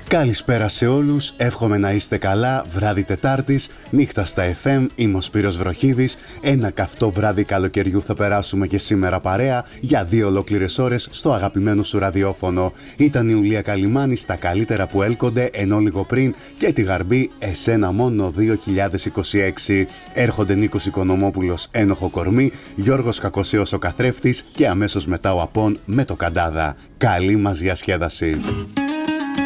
Καλησπέρα σε όλους, εύχομαι να είστε καλά, βράδυ Τετάρτης, νύχτα στα FM, είμαι ο Σπύρος Βροχίδης. Ένα καυτό βράδυ καλοκαιριού θα περάσουμε και σήμερα παρέα για 2 ολόκληρες ώρες στο αγαπημένο σου ραδιόφωνο. Ήταν η Ουλία Καλιμάνη στα καλύτερα που έλκονται, ενώ λίγο πριν και τη Γαρμπή εσένα μόνο 2026. Έρχονται Νίκος Οικονομόπουλος ένοχο κορμί, Γιώργος Κακοσέος ο καθρέφτης και αμέσως μετά ο Απών με το Καντάδα. Καλή μας διασκέδαση.